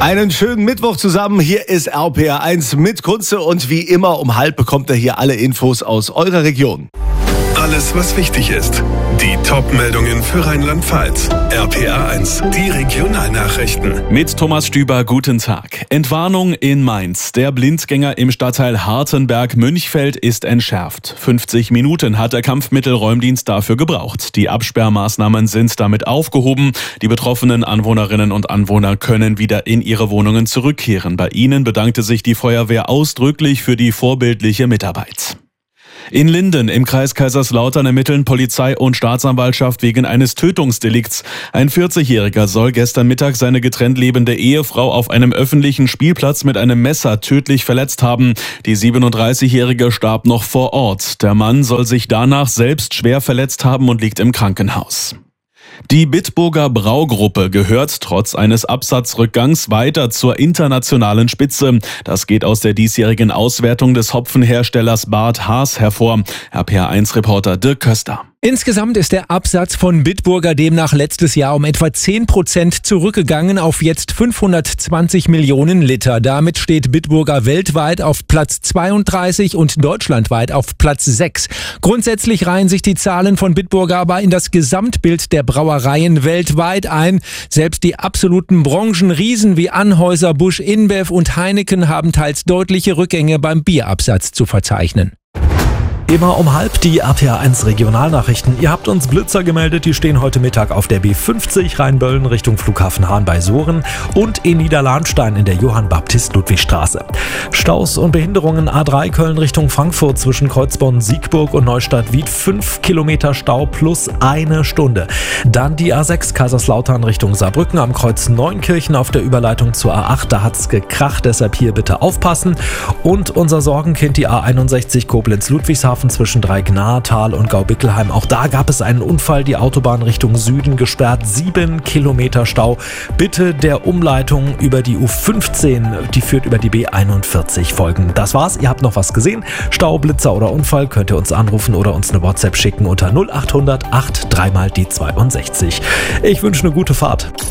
Einen schönen Mittwoch zusammen. Hier ist RPR1 mit Kunze und wie immer um 12:30 bekommt ihr hier alle Infos aus eurer Region. Alles, was wichtig ist. Die Top-Meldungen für Rheinland-Pfalz. RPR1, die Regionalnachrichten. Mit Thomas Stüber, guten Tag. Entwarnung in Mainz. Der Blindgänger im Stadtteil Hartenberg-Münchfeld ist entschärft. 50 Minuten hat der Kampfmittelräumdienst dafür gebraucht. Die Absperrmaßnahmen sind damit aufgehoben. Die betroffenen Anwohnerinnen und Anwohner können wieder in ihre Wohnungen zurückkehren. Bei ihnen bedankte sich die Feuerwehr ausdrücklich für die vorbildliche Mitarbeit. In Linden im Kreis Kaiserslautern ermitteln Polizei und Staatsanwaltschaft wegen eines Tötungsdelikts. Ein 40-Jähriger soll gestern Mittag seine getrennt lebende Ehefrau auf einem öffentlichen Spielplatz mit einem Messer tödlich verletzt haben. Die 37-Jährige starb noch vor Ort. Der Mann soll sich danach selbst schwer verletzt haben und liegt im Krankenhaus. Die Bitburger Braugruppe gehört trotz eines Absatzrückgangs weiter zur internationalen Spitze. Das geht aus der diesjährigen Auswertung des Hopfenherstellers Bad Haas hervor. RPR1-Reporter Dirk Köster. Insgesamt ist der Absatz von Bitburger demnach letztes Jahr um etwa 10% zurückgegangen auf jetzt 520 Millionen Liter. Damit steht Bitburger weltweit auf Platz 32 und deutschlandweit auf Platz 6. Grundsätzlich reihen sich die Zahlen von Bitburger aber in das Gesamtbild der Brauereien weltweit ein. Selbst die absoluten Branchenriesen wie Anheuser, Busch, InBev und Heineken haben teils deutliche Rückgänge beim Bierabsatz zu verzeichnen. Immer um 12:30 die RPR1 Regionalnachrichten. Ihr habt uns Blitzer gemeldet, die stehen heute Mittag auf der B50 Rheinböllen Richtung Flughafen Hahn bei Sohren und in Niederlahnstein in der Johann-Baptist-Ludwig-Straße. Staus und Behinderungen A3 Köln Richtung Frankfurt zwischen Kreuzborn, Siegburg und Neustadt-Wied 5 Kilometer Stau plus 1 Stunde. Dann die A6 Kaiserslautern Richtung Saarbrücken am Kreuz Neunkirchen auf der Überleitung zur A8. Da hat's gekracht, deshalb hier bitte aufpassen. Und unser Sorgenkind, die A61 Koblenz-Ludwigshafen zwischen Dreignatal und Gaubickelheim. Auch da gab es einen Unfall, die Autobahn Richtung Süden gesperrt, 7 Kilometer Stau. Bitte der Umleitung über die U15, die führt über die B41 folgen. Das war's, ihr habt noch was gesehen? Stau, Blitzer oder Unfall könnt ihr uns anrufen oder uns eine WhatsApp schicken unter 0800 83 mal die 62. Ich wünsche eine gute Fahrt.